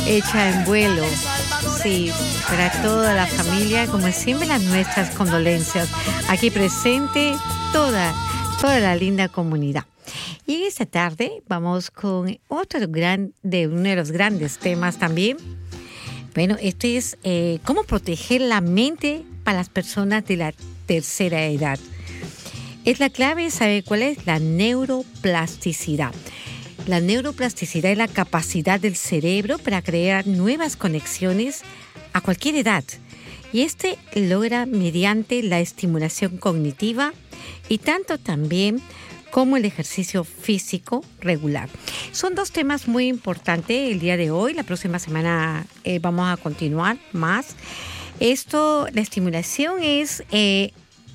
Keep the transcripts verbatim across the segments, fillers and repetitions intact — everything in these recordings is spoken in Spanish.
hecha en vuelo. Sí, para toda la familia, como siempre, las nuestras condolencias. Aquí presente toda, toda la linda comunidad. Y en esta tarde vamos con otro gran, de uno de los grandes temas también. Bueno, este es eh, cómo proteger la mente para las personas de la tercera edad. Es la clave, ¿sabe cuál es? La neuroplasticidad. La neuroplasticidad es la capacidad del cerebro para crear nuevas conexiones a cualquier edad. Y este logra mediante la estimulación cognitiva y tanto también como el ejercicio físico regular. Son dos temas muy importantes el día de hoy. La próxima semana eh, vamos a continuar más. Esto, la estimulación es eh,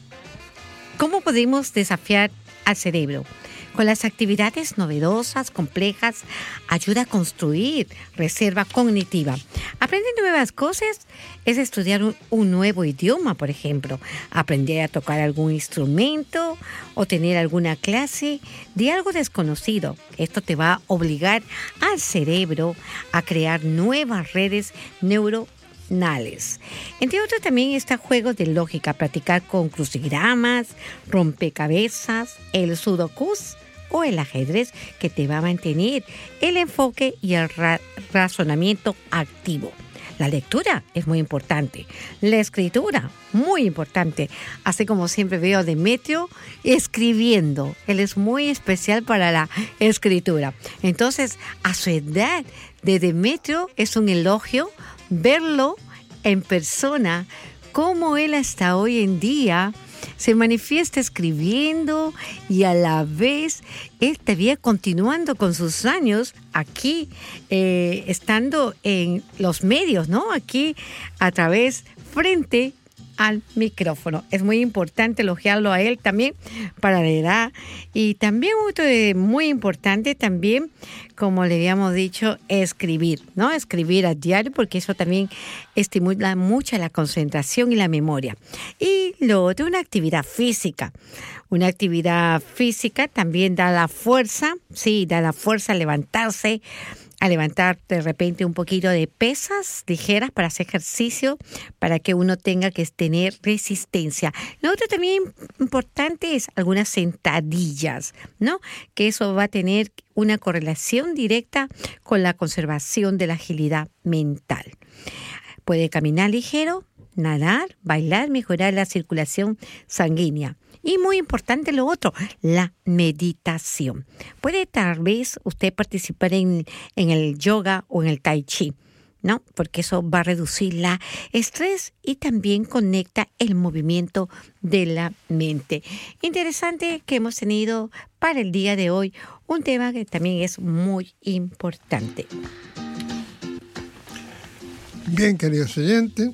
cómo podemos desafiar al cerebro. Con las actividades novedosas, complejas, ayuda a construir reserva cognitiva. Aprender nuevas cosas es estudiar un, un nuevo idioma, por ejemplo. Aprender a tocar algún instrumento o tener alguna clase de algo desconocido. Esto te va a obligar al cerebro a crear nuevas redes neuronales. Entre otros también está juegos de lógica, practicar con crucigramas, rompecabezas, el sudoku o el ajedrez, que te va a mantener el enfoque y el ra- razonamiento activo. La lectura es muy importante, la escritura muy importante, así como siempre veo a Demetrio escribiendo. Él es muy especial para la escritura. Entonces, a su edad de Demetrio es un elogio verlo en persona, como él hasta hoy en día se manifiesta escribiendo y a la vez él todavía continuando con sus años aquí, eh, estando en los medios, ¿no? Aquí a través, frente al micrófono. Es muy importante elogiarlo a él también para la edad. Y también otro de muy importante también, como le habíamos dicho, escribir, ¿no? Escribir a diario, porque eso también estimula mucho la concentración y la memoria. Y lo otro, una actividad física. Una actividad física también da la fuerza, sí, da la fuerza a levantarse, a levantar de repente un poquito de pesas ligeras para hacer ejercicio, para que uno tenga que tener resistencia. Lo otro también importante es algunas sentadillas, ¿no? Que eso va a tener una correlación directa con la conservación de la agilidad mental. Puede caminar ligero, nadar, bailar, mejorar la circulación sanguínea. Y muy importante lo otro, la meditación. Puede tal vez usted participar en, en el yoga o en el tai chi, ¿no? Porque eso va a reducir la estrés y también conecta el movimiento de la mente. Interesante que hemos tenido para el día de hoy un tema que también es muy importante. Bien, queridos oyentes,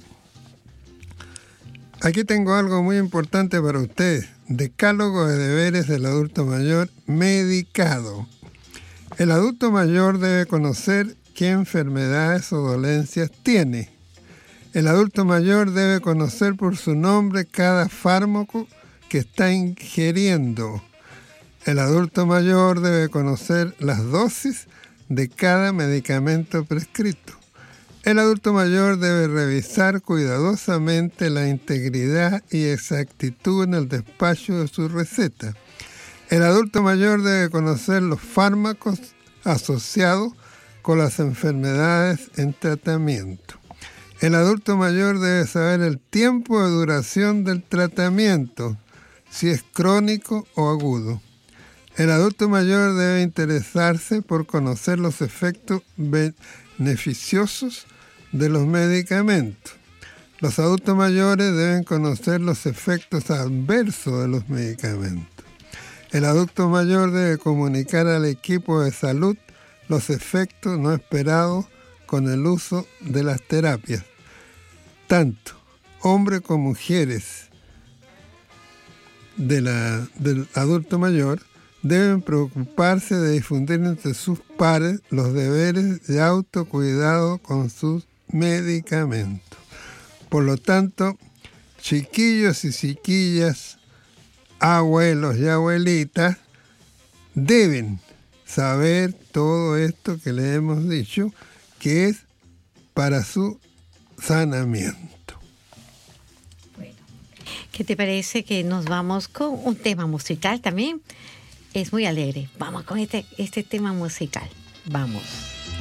aquí tengo algo muy importante para ustedes. Decálogo de deberes del adulto mayor medicado. El adulto mayor debe conocer qué enfermedades o dolencias tiene. El adulto mayor debe conocer por su nombre cada fármaco que está ingiriendo. El adulto mayor debe conocer las dosis de cada medicamento prescrito. El adulto mayor debe revisar cuidadosamente la integridad y exactitud en el despacho de su receta. El adulto mayor debe conocer los fármacos asociados con las enfermedades en tratamiento. El adulto mayor debe saber el tiempo de duración del tratamiento, si es crónico o agudo. El adulto mayor debe interesarse por conocer los efectos beneficiosos de los medicamentos. Los adultos mayores deben conocer los efectos adversos de los medicamentos. El adulto mayor debe comunicar al equipo de salud los efectos no esperados con el uso de las terapias. Tanto hombres como mujeres de la, del adulto mayor deben preocuparse de difundir entre sus pares los deberes de autocuidado con sus medicamentos. Por lo tanto, chiquillos y chiquillas, abuelos y abuelitas, deben saber todo esto que le hemos dicho, que es para su sanamiento. Bueno, ¿qué te parece que nos vamos con un tema musical también? Es muy alegre. Vamos con este, este tema musical. Vamos.